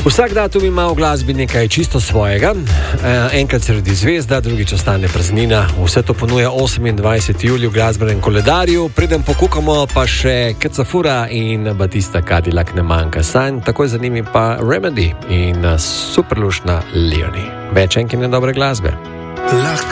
Vsak datum ima v glasbi nekaj čisto svojega. Enkrat se rodi zvezda, drugič ostane praznina. Vse to ponuja 28. julij v glasbenem koledarju. Preden pokukamo, pa še Kacafura in Batista Cadillac ne manjka sanj. Takoj za njimi pa Remedy in superlušna Leonie. Več enkine dobre glasbe.